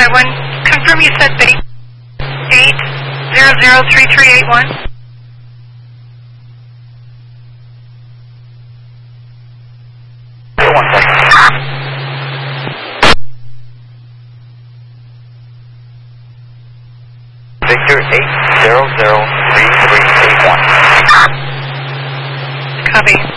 551. Confirm you said base 8003381. Victor 8003381. Copy.